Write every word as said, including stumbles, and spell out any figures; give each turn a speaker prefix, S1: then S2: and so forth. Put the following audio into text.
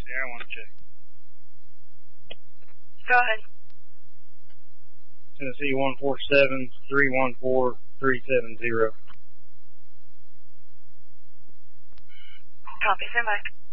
S1: here. I want to check.
S2: Go ahead.
S1: Tennessee one four seven, three one four, three seven zero.
S2: Copy. Stand by.